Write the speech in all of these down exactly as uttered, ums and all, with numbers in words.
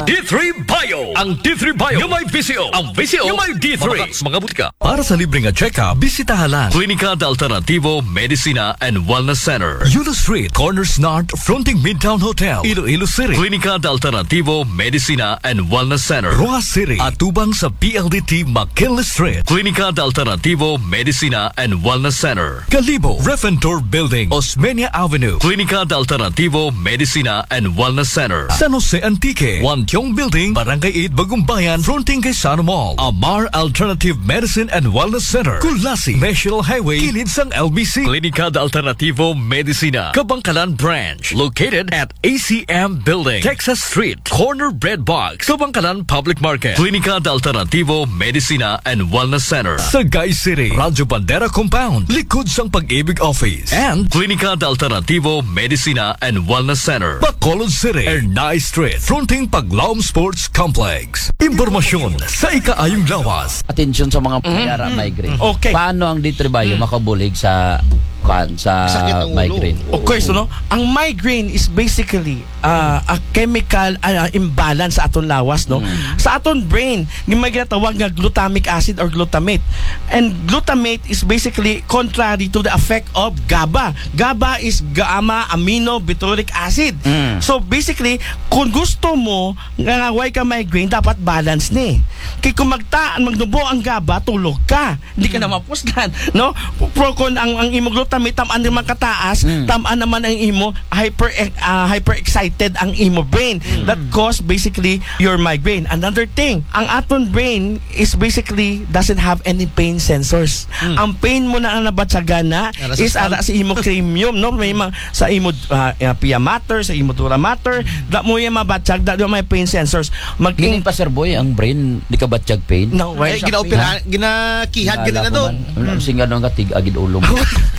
D three Bio. Ang D three Bio yung may V C O. Ang V C O yung may D three. Mga mga butika. Para sa libreng check-up, bisitahan lang Klinika de Alternativo Medicina and Wellness Center. Yulo Street, Corners North, fronting Midtown Hotel, Iloilo City. Klinika de Alternativo Medicina and Wellness Center. Rojas City. At tubang sa P L D T McKinley Street. Klinika de Alternativo Medicina and Wellness Center. Kalibo, Refentor Building, Osmeña Avenue. Klinika de Alternativo Medicina and Wellness Center. San Jose Antique, One Tiong Building, Barangay eight, Bagumbayan, fronting kay Sano Mall. Amar Alternative Medicine and Wellness Center. Kulasi, National Highway, kilid sang L B C. Klinika de Alternativo Medicina, Kabangkalan Branch. Located at A C M Building, Texas Street, Corner Bread Box, Kabangkalan Public Market. Klinika de Alternativo Medicina and Wellness Center. Sagay City, Radyo Bandera Compound, likod sang Pag-ibig Office. And Klinika de Alternativo Medicina and Wellness Center. Bacolod City, Ernay Street, fronting Paglaom Sports Complex. Impormasyon sa ikaayong lawas. Atensyon sa mga payara mm-hmm. migraine. Okay. Paano ang D three Bio mm. makabulig sa kan sa migraine? Of course, no? Ang migraine is basically uh, a chemical uh, imbalance sa aton lawas, no? Mm. Sa aton brain, may ginatawag nga glutamic acid or glutamate. And glutamate is basically contrary to the effect of GABA. GABA is gamma amino butyric acid. Mm. So basically, kung gusto mo nga way ka migraine, dapat balance ni. Kaya kung magtaan, magdubo ang GABA, tulog ka. Hindi ka mm. na mapuslan, no? Pero kung ang, ang imong glutamate tamaan naman kataas, mm. tamaan naman ang imo hyper uh, hyper excited ang imo brain. Mm. That cause basically your migraine. Another thing, ang aton brain is basically doesn't have any pain sensors. Mm. Ang pain mo na ang nabatsagan na is ara sa imo cranium, no? May mga sa imo uh, pia mater, sa imo dura mater, mm. da mo yung mabatsag, da may pain sensors. Mag Ginin pa sir boy, ang brain di ka batsyag pain. No, ay ginaopera, ginakihad gina na doon. Mm. Singa no nga tig agid ulo mo.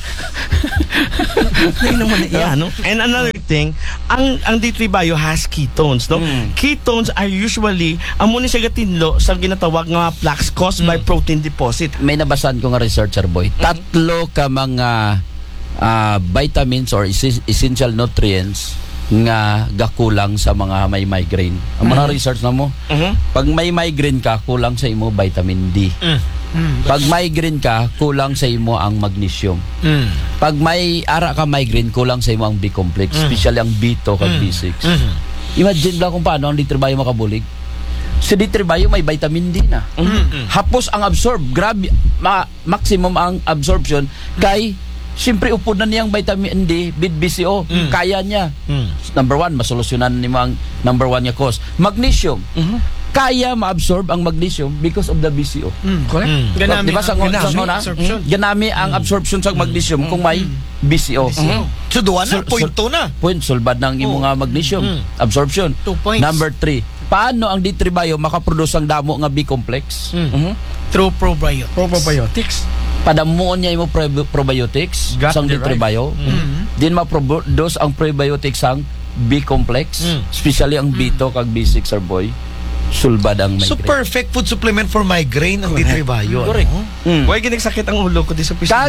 naman iya, no? And another thing, ang ang D three Bio has ketones, no? Mm. Ketones are usually amo ni siya gatinlo sa ginatawag nga plaques caused mm. by protein deposit. May nabasan ko nga researcher boy. Mm. Tatlo ka mga uh, vitamins or es- essential nutrients nga gakulang sa mga may migraine. Ang mga mm. research na mo, mm-hmm. pag may migraine ka, kulang sa imo vitamin D. Mm. Mm. Pag migraine ka, kulang sa imo ang magnesium. Mm. Pag may ara ka migraine, kulang sa imo ang B-complex, mm. especially ang B two kag mm. B six. Mm. Imagine lang kung paano ang D three Bio makabulig. Sa D three Bio may vitamin D na. Mm. Hapos ang absorb, grabe ma- maximum ang absorption kay siyempre upod na niyang vitamin D with B C O. Mm. Kaya niya. Mm. Number one, masolusyonan ni mo ang number one nga cause. Magnesium. Mm-hmm. Kaya ma-absorb ang magnesium because of the B C O. Mm. Correct? Mm. Ganami, diba sa ngona? Ganami ang absorption sa magnesium mm. kung may B C O. Mm. So, duwa na, point two na. Point, sulbad ng imo nga magnesium. Mm. Absorption. Two points. Number three, paano ang D three Bio makaproduce ang damo nga B-complex? Mm. Mm-hmm. Through probiotics. Probiotics. Padamuon niya imo pre- probiotics sa D three Bio. Mm-hmm. Din ma-produce ang probiotics ang B-complex, mm. especially ang B two kag B six or boy. Sulbad ang migraine. So perfect food supplement for migraine ang D three Bio. Correct. Mm. Why ginagsakit ang ulo ko di sa piscina?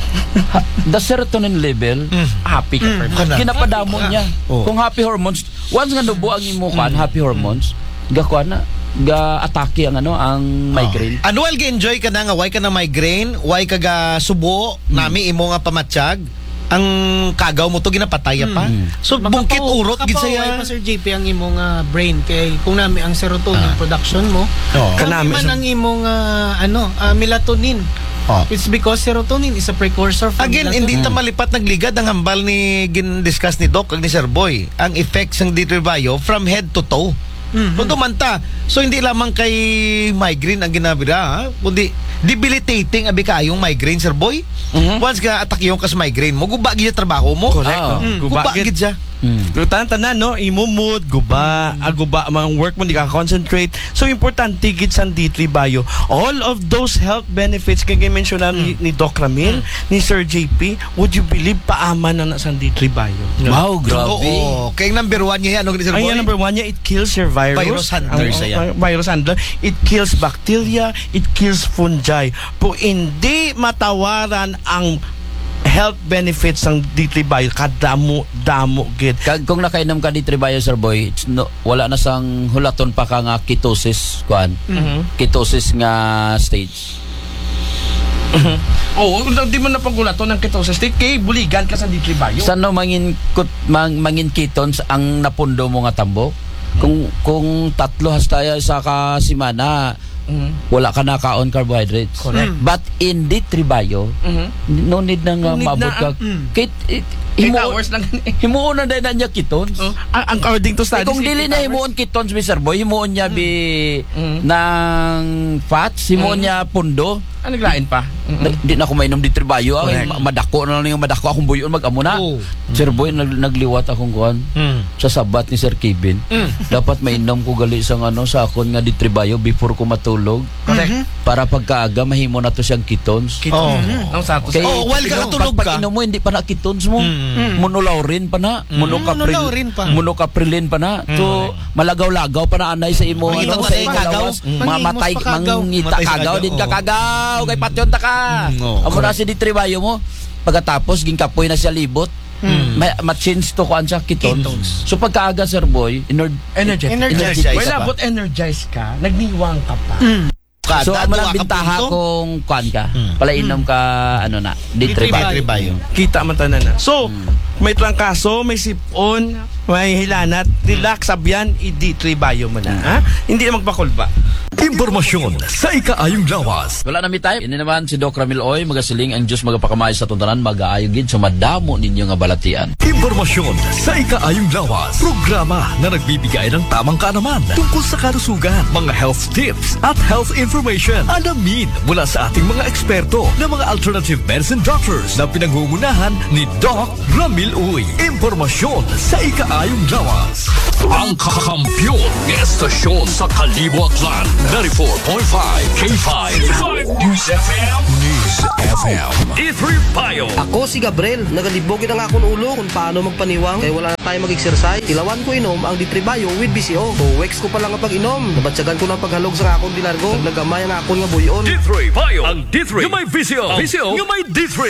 The serotonin level, mm. happy ka. Mm. Kinapadamon niya. Oh. Kung happy hormones, once nga nubo ang imo kan, mm. happy hormones, gakuha na ga-atake ang ano ang migraine. Oh. Ano ga-enjoy ka na nga why ka na migraine, why ka ga subo, mm. nami imo nga pamatsyag, ang kagaw mo to ginapataya pa. Mm. So bungkit urot gid saya. Pa Sir J P ang imong uh, brain kay kung nami ang serotonin ah. production mo. Oh. Kanami man ang imong uh, ano uh, melatonin. Oh. It's because serotonin is a precursor for again, melatonin. Hindi ta malipat nagligad ang hambal ni gin-discuss ni Doc ag ni Sir Boy. Ang effects ng D three Bio from head to toe. Mm-hmm. Kung tumanta. So hindi lamang kay migraine ang ginabira, ha? Kundi debilitating abi kayong migraine, Sir Boy. Mm-hmm. Once ka attack yung kas migraine mo, guba gid trabaho mo. Correct. Oh. Mm. Guba gid siya. Mm. Tanan-tanan, no? Imo mood, guba, mm. aguba, mga work mo, di ka concentrate. So, importante gid sa D three Bio. All of those health benefits, kaya mention mm. ni, ni Doc Ramil, mm. ni Sir J P, would you believe paaman na na sa D three Bio? No? Wow, grabe. Oo. Kaya number one niya yan, ano, Sir Boy? Ay, number one niya, it kills your virus. Virus handler siya. Uh, virus handler. It kills bacteria, it kills fungi. Po, hindi matawaran ang health benefits ng D three Bio kadamo damo gid. Kag kung nakainom ka di Tribayo Sir Boy, it's no, wala na sang hulaton pa ka nga ketosis kuan. Mhm. Ketosis nga stage. Oo, kung di mo na pagulato ng ketosis state, kay buligan ka sa D three Bio. Saan no mangin kut, mang, mangin ketones ang napundo mo nga tambok? Kung kung tatlo hastaya sa ka simana, Mhm. wala ka na kaon carbohydrates. Correct. But in D three Bio, Mhm. no need na nga No need mabot na, ka. mm. Kit, it, eight himo, hours lang. himuon na din na niya ketones. Oh, ang ang according to Eh, studies, kung dili na eight hours. himuon ketones, Mister Boy, himuon niya bi Mm. ng fats, himuon Mm. niya pundo. Ano naglain pa? Na- Di na ako mainom di Tribayo. Ay, Correct. ma- madako na lang yung madako akong buyon mag-amo na. Oo. Sir Boy, nag- nagliwat akong kuhan Mm. sa sabat ni Sir Kevin. Dapat mainom ko gali sa ano sa akon nga di Tribayo before ko matulog. Correct. Para pagkaaga mahimo na to siyang ketones. Oh. Ang satos. Kay, Oh, while ka natulog pag, ka. pag inom mo, hindi pa na ketones mo. Mm. Monolaurin pa na. Monocapril, Monolaurin pa. monocaprilin pa na. So, malagaw-lagaw pa na anay sa imo. Mangita Ano, matay sa imo kagaw. lawas. Mm. Mamatay, Mangimos pa kagaw. mangita Matay sa kagaw. kagaw, Din ka oo. kagaw. Kay patyon ta ka. Mm, oo. Amo na si di Tribayo mo. Pagkatapos, ginkapoy na siya libot. May ma-change to kuan siya ketones. Ketones. So pagkaaga Sir Boy, ener- Energetic. Energetic. Energize Wala pa. but energized ka, nagniwang ka pa. Kada, So amo duwa lang ka bintaha punto. kung kuan ka. Mm. Palainom ka ano na, di Di Tribayo. Battery Bio. Kita man tanan na. So, may trangkaso, may sipon, may hilanat, relax sabyan, i-D three Bio mo na. Ha? Hindi na magpakulba. Impormasyon sa ikaayong lawas. Wala na mi time. Ini naman si Doc Ramil Oy, magasiling ang Diyos magapakamay sa tuntanan, mag-aayo gid sa madamo ninyo nga balatian. Impormasyon sa ikaayong lawas. Programa na nagbibigay ng tamang kaalaman tungkol sa kalusugan, mga health tips at health information. Alamin mula sa ating mga eksperto na mga alternative medicine doctors na pinangungunahan ni Doc Ramil Uy. Impormasyon sa ikaayong lawas. Ang kakampiyon ng estasyon sa Kalibuatlan. ninety-four point five K five News F M. News F M. D three Bio. Ako si Gabriel, nagalibogin ang akong ulo kung paano magpaniwang kaya wala na tayo mag-exercise. Tilawan ko inom ang D three Bio with B C O. O weeks ko pa lang ang pag-inom. Nabatsagan ko ng paghalog sa akong dinargo. Naglagamay ang akong nga buyon. D three Bio. Ang D three. Yung may V C O. V C O. Yung may D three.